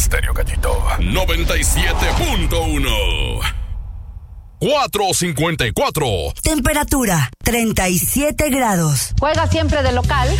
Estéreo Gallito. 97.1. 454. Temperatura 37 grados. Juega siempre de local.